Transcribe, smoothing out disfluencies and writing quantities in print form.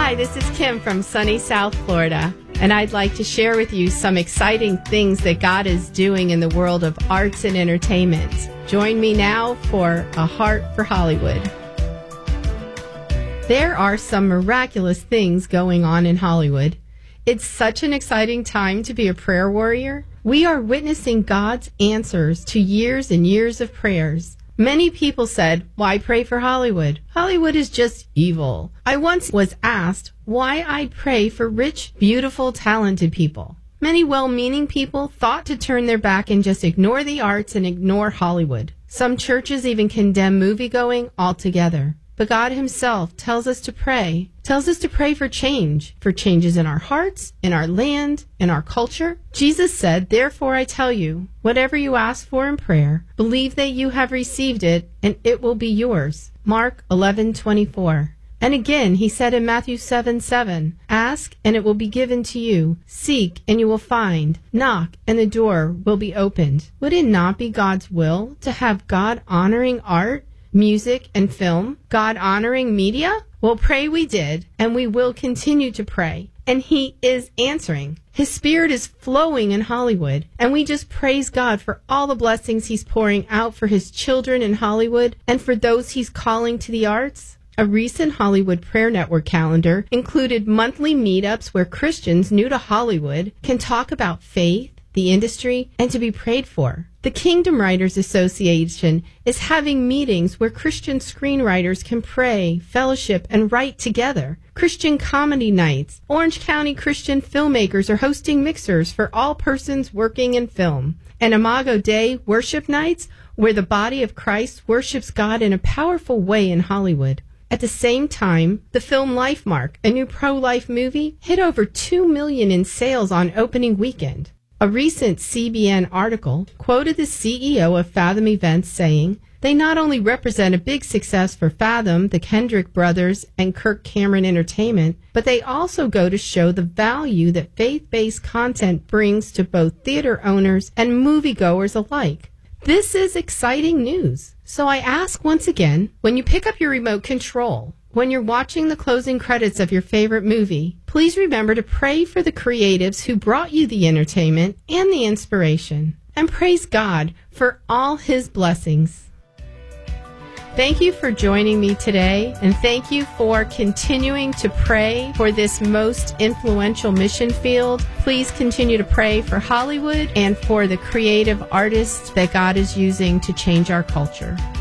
Hi, this is Kim from sunny South Florida, and I'd like to share with you some exciting things that God is doing in the world of arts and entertainment. Join me now for A Heart for Hollywood. There are some miraculous things going on in Hollywood. It's such an exciting time to be a prayer warrior. We are witnessing God's answers to years and years of prayers. Many people said, "Why pray for Hollywood? Hollywood is just evil." I once was asked why I'd pray for rich, beautiful, talented people. Many well-meaning people thought to turn their back and just ignore the arts and ignore Hollywood. Some churches even condemn movie-going altogether. But God himself tells us to pray for changes in our hearts, in our land, in our culture. Jesus said, "Therefore I tell you, whatever you ask for in prayer, believe that you have received it, and it will be yours." Mark 11:24. And again, he said in Matthew 7:7, "Ask, and it will be given to you. Seek, and you will find. Knock, and the door will be opened." Would it not be God's will to have God-honoring art, music, and film? God-honoring media? Well, pray we did, and we will continue to pray. And he is answering. His spirit is flowing in Hollywood, and we just praise God for all the blessings he's pouring out for his children in Hollywood and for those he's calling to the arts. A recent Hollywood Prayer Network calendar included monthly meetups where Christians new to Hollywood can talk about faith, the industry, and to be prayed for. The Kingdom Writers Association is having meetings where Christian screenwriters can pray, fellowship, and write together. Christian comedy nights. Orange County Christian filmmakers are hosting mixers for all persons working in film. And Imago Dei worship nights where the body of Christ worships God in a powerful way in Hollywood. At the same time, the film Lifemark, a new pro-life movie, hit over $2 million in sales on opening weekend. A recent CBN article quoted the CEO of Fathom Events saying, "They not only represent a big success for Fathom, the Kendrick brothers, and Kirk Cameron Entertainment, but they also go to show the value that faith-based content brings to both theater owners and moviegoers alike." This is exciting news. So I ask once again, when you pick up your remote control, when you're watching the closing credits of your favorite movie, please remember to pray for the creatives who brought you the entertainment and the inspiration. And praise God for all his blessings. Thank you for joining me today, and thank you for continuing to pray for this most influential mission field. Please continue to pray for Hollywood and for the creative artists that God is using to change our culture.